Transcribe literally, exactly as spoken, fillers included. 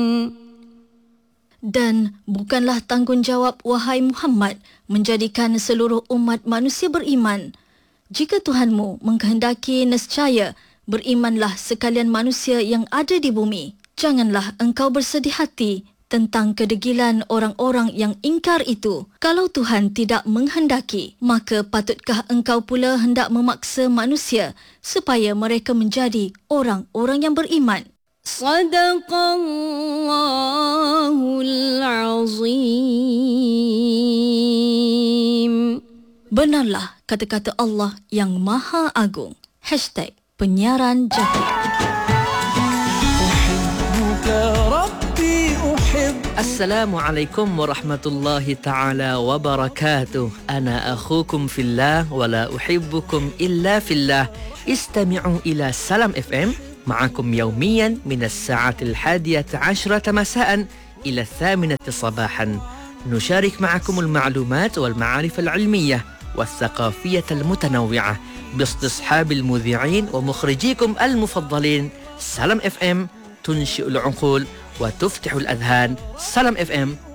Dan bukanlah tanggungjawab wahai Muhammad menjadikan seluruh umat manusia beriman. Jika Tuhanmu mengkehendaki, nescaya berimanlah sekalian manusia yang ada di bumi. Janganlah engkau bersedih hati tentang kedegilan orang-orang yang ingkar itu. Kalau Tuhan tidak menghendaki, maka patutkah engkau pula hendak memaksa manusia supaya mereka menjadi orang-orang yang beriman? Sadaqallahul Azim. Benarlah kata-kata Allah yang Maha Agung. Hashtag Penyiaran Jaki. Assalamualaikum warahmatullahi ta'ala wabarakatuh. Ana akhukum fillah wa la uhibbukum illa fillah. Istami'u ila Salam F M. معكم يوميا من الساعة الحادية عشرة مساء إلى الثامنة صباحا. نشارك معكم المعلومات والمعارف العلمية والثقافية المتنوعة باستصحاب المذيعين ومخرجيكم المفضلين. سلام اف ام تنشئ العقول وتفتح الأذهان. سلام اف ام